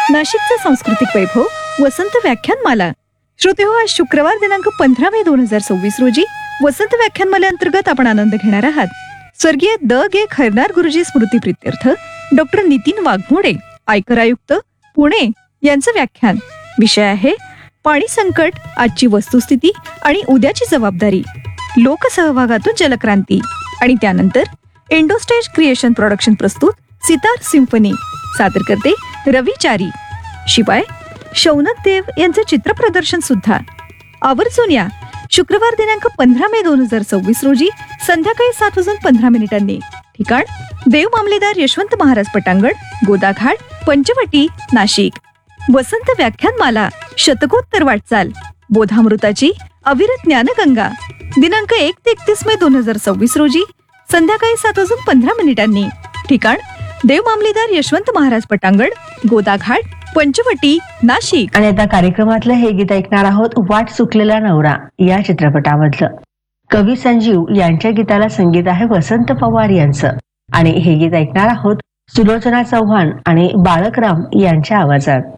नाशिकचा सांस्कृतिक वैभव वसंत व्याख्यानमाला. श्रोतेहो, आज शुक्रवार दिनांक 15 मे 2026 रोजी वसंत व्याख्यानमालेअंतर्गत आपण आनंद घेणार आहात. स्वर्गीय द.गे. खैरनार गुरुजी स्मृती प्रित्यर्थ डॉक्टर नितीन वाघमोडे, आयकर आयुक्त, पुणे यांचं व्याख्यान. विषय आहे पाणी संकट, आजची वस्तुस्थिती आणि उद्याची जबाबदारी, लोकसहभागातून जलक्रांती. आणि त्यानंतर इंडोस्टेज क्रिएशन प्रोडक्शन प्रस्तुत सितार सिम्फनी, सादर करते रविचारी. शिवाय शौनक देव यांचे चित्रप्रदर्शन सुद्धा. आवर्जून या. शुक्रवार दिनांक 15 मे 2026 रोजी संध्याकाळी 7:15 ठिकाण देव मामलेदार यशवंत महाराज पटांगण, गोदाघाट, पंचवटी, नाशिक. वसंत व्याख्यानमाला, शतकोत्तर वाटचाल, बोधामृताची अविरत ज्ञानगंगा. दिनांक 1 ते 31 मे 2026 रोजी संध्याकाळी 7:15 ठिकाण देव मामलेदार यशवंत महाराज पटांगण, गोदाघाट, पंचवटी, नाशिक. आणि आता कार्यक्रमातलं हे गीत ऐकणार आहोत वाट चुकलेला नवरा या चित्रपटामधलं. कवी संजीव यांच्या गीताला संगीत आहे वसंत पवार यांचं. आणि हे गीत ऐकणार आहोत सुलोचना चव्हाण आणि बाळकराम यांच्या आवाजात.